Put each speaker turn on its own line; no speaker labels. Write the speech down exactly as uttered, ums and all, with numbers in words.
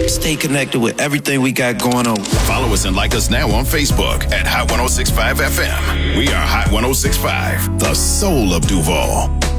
Stay connected with everything we got going on.
Follow us and like us now on Facebook at Hot ten sixty-five F M. We are Hot ten sixty-five, the soul of Duval.